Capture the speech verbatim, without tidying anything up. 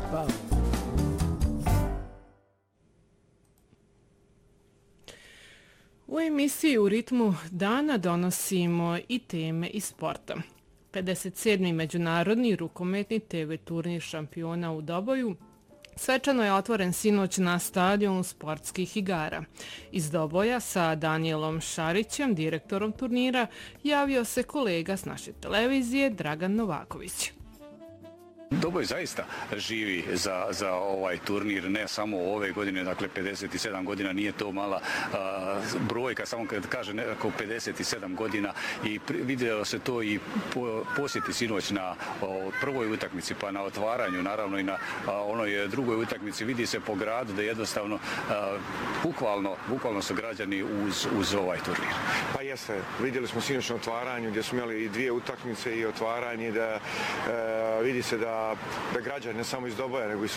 Hvala. U emisiji U ritmu dana donosimo i teme iz sporta. pedeset sedmi Međunarodni rukometni te ve turnir šampiona u Doboju svečano je otvoren sinoć na stadionu sportskih igara. Iz Doboja sa Danijelom Šarićem, direktorom turnira, javio se kolega s naše televizije Dragan Novaković. Doboj zaista živi za, za ovaj turnir, ne samo ove godine, dakle pedeset sedam godina, nije to mala a, brojka, samo kad kaže nekako pedeset sedam godina i pri, vidio se to i po, posjeti sinoć na o, prvoj utakmici, pa na otvaranju, naravno i na a, onoj drugoj utakmici, vidi se po gradu da jednostavno a, bukvalno, bukvalno su građani uz, uz ovaj turnir. Pa jeste, vidjeli smo sinoć na otvaranju gdje smo imali i dvije utakmice i otvaranje, da e, vidi se da da građani ne samo iz Doboja nego i